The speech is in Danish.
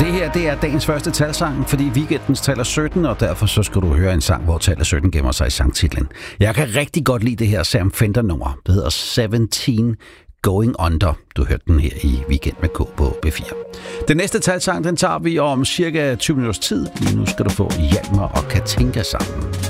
Det her, det er dagens første talsang, fordi weekendens taler 17, og derfor så skal du høre en sang, hvor taler 17 gemmer sig i sangtitlen. Jeg kan rigtig godt lide det her Sam Fender-nummer. Det hedder 17 Going Under. Du hørte den her i Weekend med K på B4. Den næste talsang, den tager vi om cirka 20 minutters tid. Nu skal du få Hjalmar og Katinka sammen.